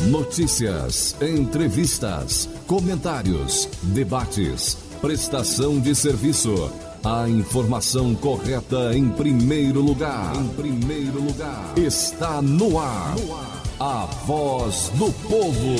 Notícias, entrevistas, comentários, debates, prestação de serviço. A informação correta em primeiro lugar. Está no ar. A Voz do Povo.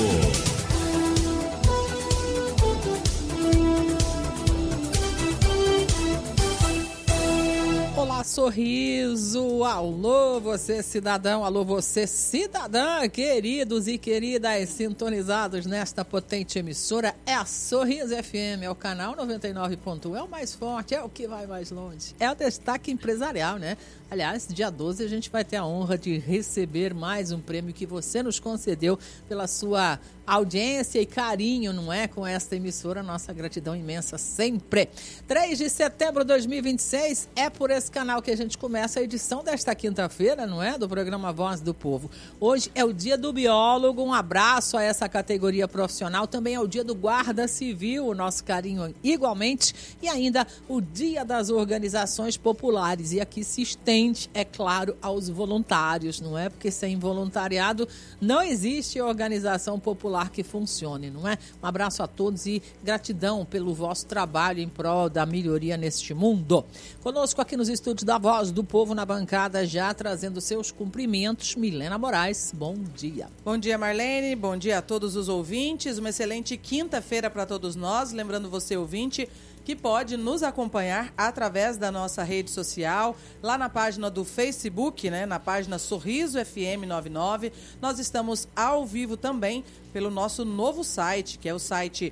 Olá, Sorriso! Alô, você cidadão, alô, você cidadã, queridos e queridas sintonizados nesta potente emissora. É a Sorriso FM, é o canal 99.1, é o mais forte, é o que vai mais longe. É o destaque empresarial, né? Aliás, dia 12 a gente vai ter a honra de receber mais um prêmio que você nos concedeu pela sua audiência e carinho, não é? Com esta emissora, nossa gratidão imensa sempre. 3 de setembro de 2026, é por esse canal que a gente começa a edição desta quinta-feira, não é? Do programa Voz do Povo. Hoje é o dia do biólogo, um abraço a essa categoria profissional. Também é o dia do guarda civil, o nosso carinho igualmente. E ainda o dia das organizações populares. E aqui se estende, é claro, aos voluntários, não é? Porque sem voluntariado não existe organização popular que funcione, não é? Um abraço a todos e gratidão pelo vosso trabalho em prol da melhoria neste mundo. Conosco aqui nos estúdios da Voz do Povo, na bancada, já trazendo seus cumprimentos, Milena Moraes, bom dia. Bom dia, Marlene, bom dia a todos os ouvintes, uma excelente quinta-feira para todos nós, lembrando você, ouvinte, que pode nos acompanhar através da nossa rede social, lá na página do Facebook, né, na página Sorriso FM 99. Nós estamos ao vivo também pelo nosso novo site, que é o site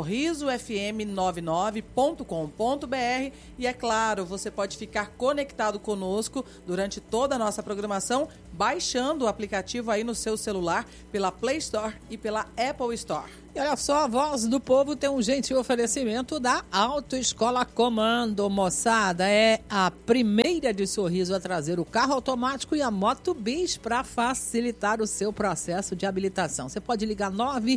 sorrisofm99.com.br. E é claro, você pode ficar conectado conosco durante toda a nossa programação, baixando o aplicativo aí no seu celular pela Play Store e pela Apple Store. E olha só, a Voz do Povo tem um gentil oferecimento da Autoescola Comando, moçada. É a primeira de Sorriso a trazer o carro automático e a moto bis para facilitar o seu processo de habilitação. Você pode ligar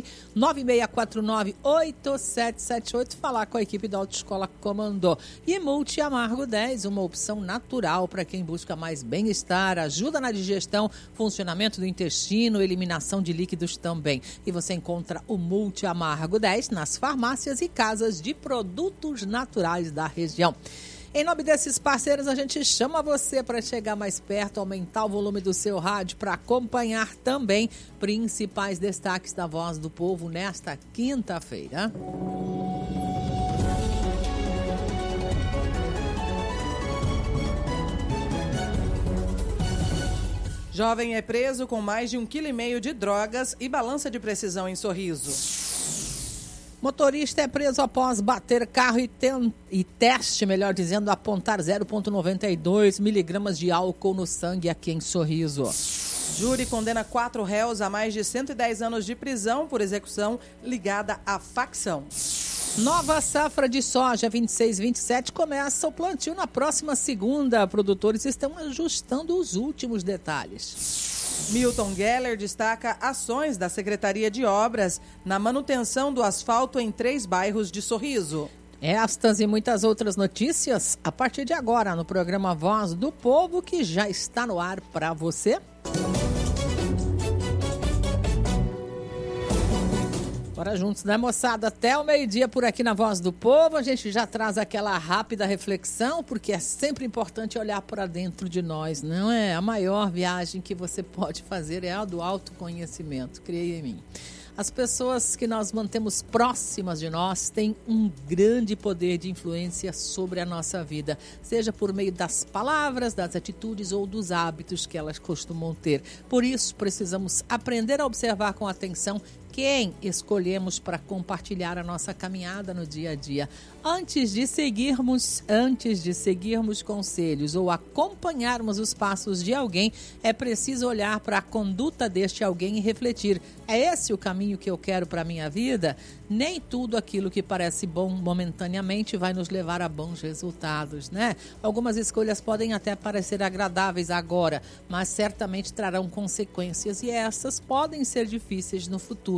996498778 e falar com a equipe da Autoescola Comando. E Multi Amargo 10, uma opção natural para quem busca mais bem-estar, ajuda na digestão, funcionamento do intestino, eliminação de líquidos também. E você encontra o Multi Amargo 10 nas farmácias e casas de produtos naturais da região. Em nome desses parceiros, a gente chama você para chegar mais perto, aumentar o volume do seu rádio para acompanhar também principais destaques da Voz do Povo nesta quinta-feira. Jovem é preso com mais de 1,5 kg de drogas e balança de precisão em Sorriso. Motorista é preso após bater carro e teste, melhor dizendo, apontar 0,92 miligramas de álcool no sangue aqui em Sorriso. Júri condena 4 réus a mais de 110 anos de prisão por execução ligada à facção. Nova safra de soja 26-27 começa o plantio na próxima segunda. Produtores estão ajustando os últimos detalhes. Milton Geller destaca ações da Secretaria de Obras na manutenção do asfalto em 3 bairros de Sorriso. Estas e muitas outras notícias a partir de agora no programa Voz do Povo, que já está no ar para você. Bora juntos, né, moçada? Até o meio-dia por aqui na Voz do Povo. A gente já traz aquela rápida reflexão, porque é sempre importante olhar para dentro de nós, não é? A maior viagem que você pode fazer é a do autoconhecimento, creia em mim. As pessoas que nós mantemos próximas de nós têm um grande poder de influência sobre a nossa vida, seja por meio das palavras, das atitudes ou dos hábitos que elas costumam ter. Por isso, precisamos aprender a observar com atenção quem escolhemos para compartilhar a nossa caminhada no dia a dia. Antes de seguirmos conselhos ou acompanharmos os passos de alguém, é preciso olhar para a conduta deste alguém e refletir: é esse o caminho que eu quero para a minha vida? Nem tudo aquilo que parece bom momentaneamente vai nos levar a bons resultados, né? Algumas escolhas podem até parecer agradáveis agora, mas certamente trarão consequências, e essas podem ser difíceis no futuro.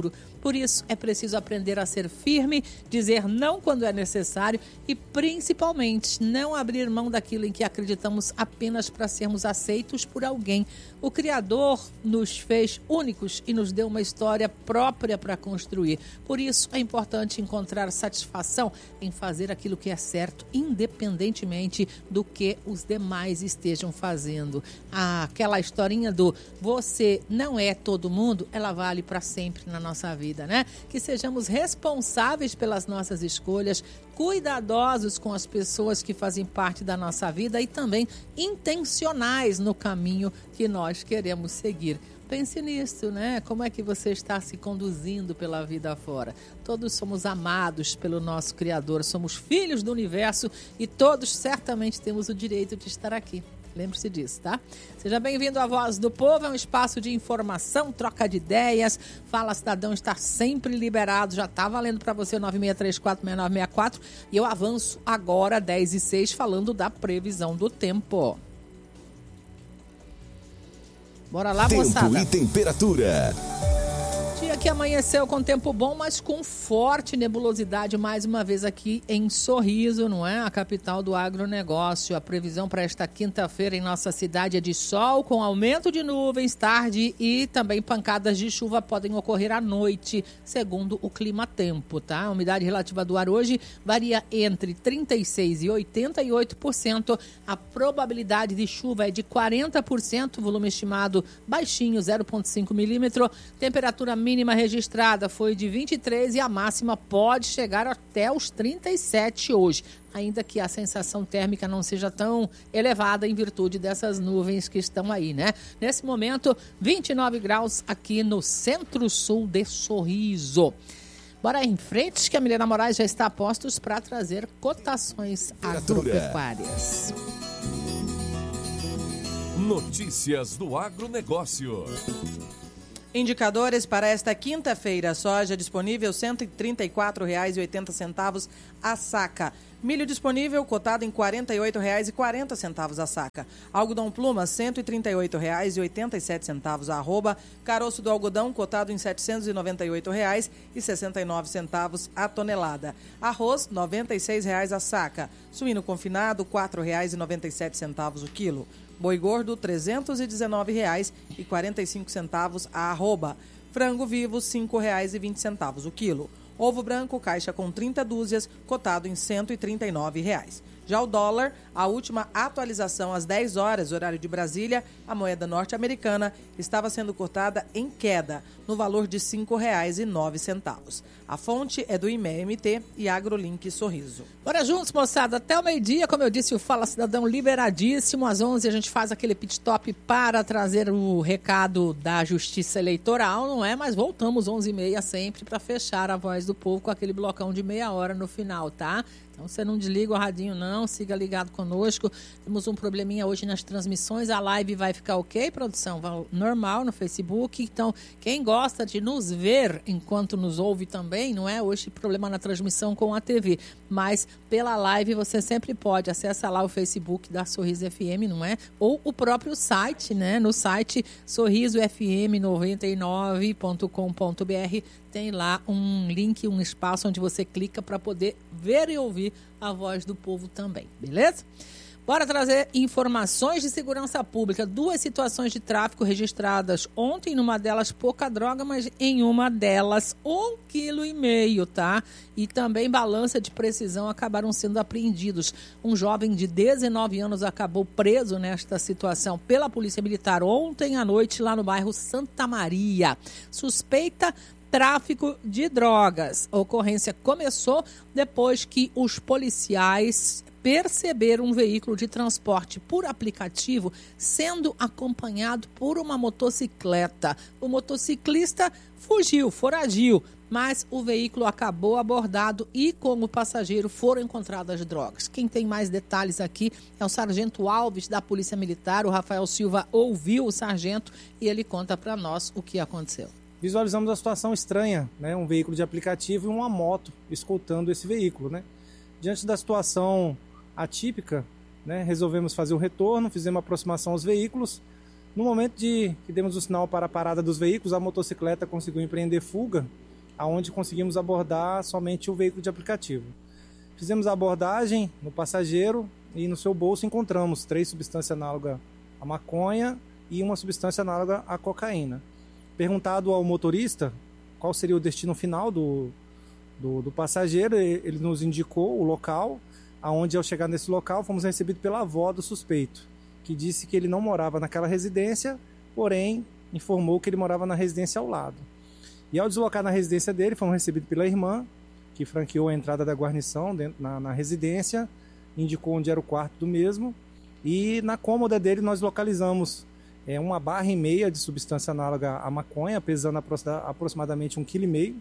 futuro. Por isso, é preciso aprender a ser firme, dizer não quando é necessário e, principalmente, não abrir mão daquilo em que acreditamos apenas para sermos aceitos por alguém. O Criador nos fez únicos e nos deu uma história própria para construir. Por isso, é importante encontrar satisfação em fazer aquilo que é certo, independentemente do que os demais estejam fazendo. Aquela historinha do você não é todo mundo, ela vale para sempre na nossa vida, né? Que sejamos responsáveis pelas nossas escolhas, cuidadosos com as pessoas que fazem parte da nossa vida e também intencionais no caminho que nós queremos seguir. Pense nisso, né? Como é que você está se conduzindo pela vida afora? Todos somos amados pelo nosso Criador, somos filhos do universo e todos certamente temos o direito de estar aqui. Lembre-se disso, tá? Seja bem-vindo à Voz do Povo, é um espaço de informação, troca de ideias. Fala Cidadão está sempre liberado, já está valendo para você o 96346964. E eu avanço agora, 10h06, falando da previsão do tempo. Bora lá, moçada. Tempo e temperatura. Dia que amanheceu com tempo bom, mas com forte nebulosidade mais uma vez aqui em Sorriso, não é? A capital do agronegócio. A previsão para esta quinta-feira em nossa cidade é de sol, com aumento de nuvens, tarde e também pancadas de chuva podem ocorrer à noite, segundo o clima-tempo, tá? A umidade relativa do ar hoje varia entre 36% e 88%. A probabilidade de chuva é de 40%, volume estimado baixinho, 0,5 milímetro. Temperatura mínima registrada foi de 23 e a máxima pode chegar até os 37 hoje, ainda que a sensação térmica não seja tão elevada em virtude dessas nuvens que estão aí, né? Nesse momento, 29 graus aqui no centro-sul de Sorriso. Bora em frente, que a Milena Moraes já está a postos para trazer cotações agropecuárias. Notícias do agronegócio. Indicadores para esta quinta-feira: soja disponível R$ 134,80 a saca. Milho disponível cotado em R$ 48,40 a saca. Algodão pluma R$ 138,87 a arroba. Caroço do algodão cotado em R$ 798,69 a tonelada. Arroz R$ 96,00 a saca. Suíno confinado R$ 4,97 o quilo. Boi gordo, R$ 319,45 a arroba. Frango vivo, R$ 5,20 o quilo. Ovo branco, caixa com 30 dúzias, cotado em R$ 139,00. Já o dólar, a última atualização às 10 horas, horário de Brasília, a moeda norte-americana estava sendo cotada em queda, no valor de R$ 5,09. A fonte é do IME-MT e AgroLink Sorriso. Bora juntos, moçada, até o meio-dia, como eu disse, o Fala Cidadão liberadíssimo. Às 11 a gente faz aquele pit stop para trazer o recado da Justiça Eleitoral, não é? Mas voltamos 11h30 sempre para fechar a Voz do Povo com aquele blocão de meia hora no final, tá? Então você não desliga o radinho não, siga ligado conosco. Temos um probleminha hoje nas transmissões, a live vai ficar ok, produção? Normal no Facebook, então quem gosta de nos ver enquanto nos ouve também, não é? Hoje problema na transmissão com a TV, mas pela live você sempre pode, acessa lá o Facebook da Sorriso FM, não é? Ou o próprio site, né? No site sorrisofm99.com.br tem lá um link, um espaço onde você clica para poder ver e ouvir a Voz do Povo também, beleza? Bora trazer informações de segurança pública. 2 situações de tráfico registradas ontem, numa delas pouca droga, mas em uma delas 1,5 kg, tá? E também balança de precisão acabaram sendo apreendidos. Um jovem de 19 anos acabou preso nesta situação pela Polícia Militar ontem à noite lá no bairro Santa Maria. Suspeita tráfico de drogas. A ocorrência começou depois que os policiais perceberam um veículo de transporte por aplicativo sendo acompanhado por uma motocicleta. O motociclista fugiu, foragiu, mas o veículo acabou abordado e com o passageiro foram encontradas drogas. Quem tem mais detalhes aqui é o Sargento Alves da Polícia Militar. O Rafael Silva ouviu o sargento e ele conta para nós o que aconteceu. Visualizamos a situação estranha, né? Um veículo de aplicativo e uma moto escoltando esse veículo, né? Diante da situação atípica, né? Resolvemos fazer um retorno, fizemos uma aproximação aos veículos. No momento que demos o sinal para a parada dos veículos, a motocicleta conseguiu empreender fuga, aonde conseguimos abordar somente o veículo de aplicativo. Fizemos a abordagem no passageiro e no seu bolso encontramos 3 substâncias análogas à maconha e uma substância análoga à cocaína. Perguntado ao motorista qual seria o destino final do passageiro, ele nos indicou o local, aonde ao chegar nesse local fomos recebidos pela avó do suspeito, que disse que ele não morava naquela residência, porém informou que ele morava na residência ao lado. E ao deslocar na residência dele, fomos recebidos pela irmã, que franqueou a entrada da guarnição na residência, indicou onde era o quarto do mesmo, e na cômoda dele nós localizamos 1,5 barra de substância análoga à maconha, pesando aproximadamente 1,5 kg,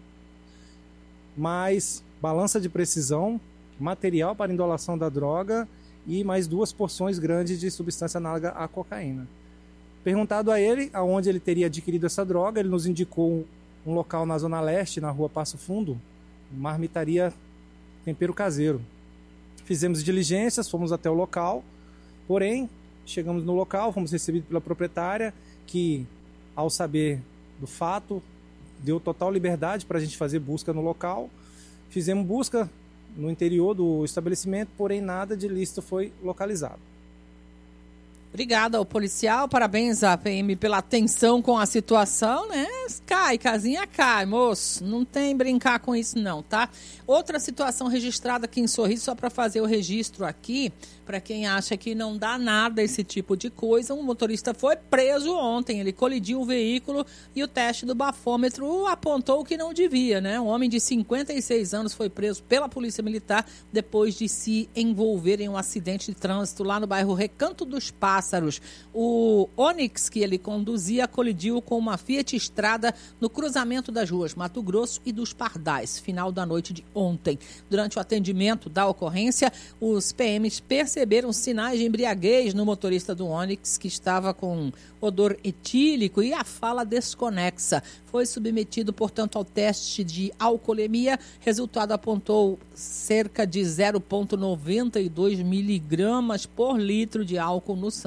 mais balança de precisão, material para indolação da droga e mais 2 porções grandes de substância análoga à cocaína. Perguntado a ele aonde ele teria adquirido essa droga, ele nos indicou um local na Zona Leste, na rua Passo Fundo, marmitaria Tempero Caseiro. Fizemos diligências, fomos até o local, porém, chegamos no local, fomos recebidos pela proprietária, que, ao saber do fato, deu total liberdade para a gente fazer busca no local. Fizemos busca no interior do estabelecimento, porém nada de ilícito foi localizado. Obrigada ao policial, parabéns à PM pela atenção com a situação, né? Casinha cai, moço. Não tem brincar com isso não, tá? Outra situação registrada aqui em Sorriso, só para fazer o registro aqui, para quem acha que não dá nada esse tipo de coisa, um motorista foi preso ontem, ele colidiu o veículo e o teste do bafômetro apontou que não devia, né? Um homem de 56 anos foi preso pela Polícia Militar depois de se envolver em um acidente de trânsito lá no bairro Recanto dos Pássaros. O Onix que ele conduzia colidiu com uma Fiat Strada no cruzamento das ruas Mato Grosso e dos Pardais, final da noite de ontem. Durante o atendimento da ocorrência, os PMs perceberam sinais de embriaguez no motorista do Onix, que estava com odor etílico e a fala desconexa. Foi submetido, portanto, ao teste de alcoolemia. Resultado apontou cerca de 0,92 miligramas por litro de álcool no sangue.